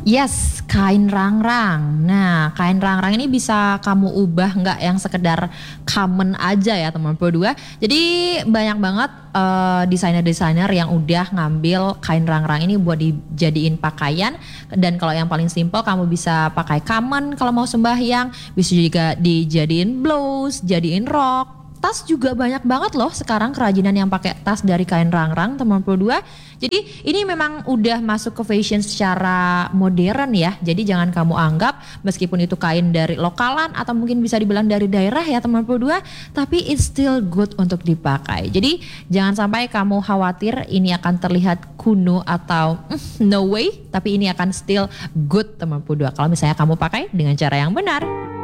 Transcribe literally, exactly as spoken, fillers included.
Yes, kain rangrang. Nah, kain rangrang ini bisa kamu ubah nggak yang sekedar common aja ya teman berdua. Jadi banyak banget uh, desainer-desainer yang udah ngambil kain rangrang ini buat dijadiin pakaian. Dan kalau yang paling simple kamu bisa pakai common kalau mau sembahyang. Bisa juga dijadiin blouse, jadiin rok. Tas juga banyak banget loh sekarang kerajinan yang pakai tas dari kain rangrang teman berdua. Jadi ini memang udah masuk ke fashion secara modern ya. Jadi jangan kamu anggap meskipun itu kain dari lokalan atau mungkin bisa dibilang dari daerah ya teman berdua, tapi it's still good untuk dipakai. Jadi jangan sampai kamu khawatir ini akan terlihat kuno atau mm, no way, tapi ini akan still good teman berdua kalau misalnya kamu pakai dengan cara yang benar.